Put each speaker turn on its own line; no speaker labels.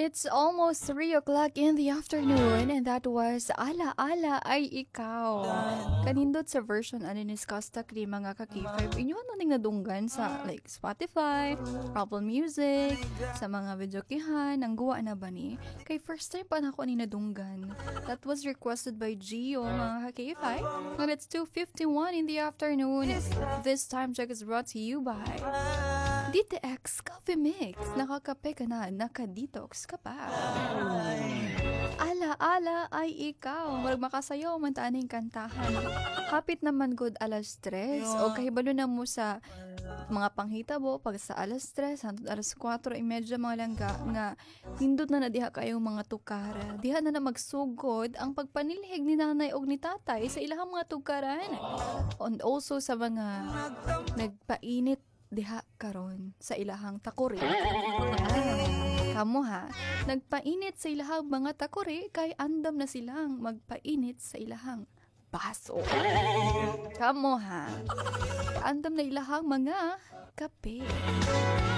It's almost 3 o'clock in the afternoon and that was Ala Ala Ay Ikaw. Kanindot sa version ani ni Costa kri mga ka-K5 inyo naning nadunggan sa like Spotify, Apple Music, sa mga video kihan, ang guwa na ba ni? Kay first time pa na ako ni nadunggan. That was requested by Gio mga ka-K5 and it's 2:51 in the afternoon. This time check is brought to you by DTX Coffee Mix. Nakakape ka na, naka-detox ka pa. Ala ala ay ikaw. Murag makasayaw man taaning kantahan. Hapit naman good alas 3 o kahibalo na mo sa mga panghitabo pag sa alas 3 hangtod alas 4:30 mga langga nga hindot na diha kayong mga tukara. Diha na magsugod ang pagpanilhig ni nanay og ni tatay sa ilahang mga tukaran. And also sa mga nagpainit diha karon sa ilahang takuri. Kamo ha, nagpainit sa ilahang mga takuri kay andam na silang magpainit sa ilahang baso. Kamo ha, andam na ilahang mga kape.